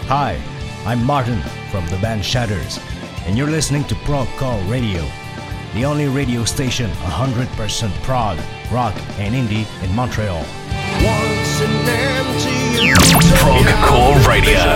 Hi, I'm Martin from the band Shatters, and you're listening to Progcore Radio, the only radio station 100% prog, rock, and indie in Montreal. Progcore Radio.